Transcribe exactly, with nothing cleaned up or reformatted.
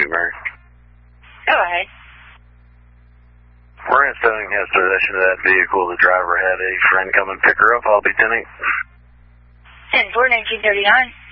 you, Mary. Go ahead. We're installing has possession of that vehicle. The driver had a friend come and pick her up. I'll be ten eight. ten four nineteen thirty-nine.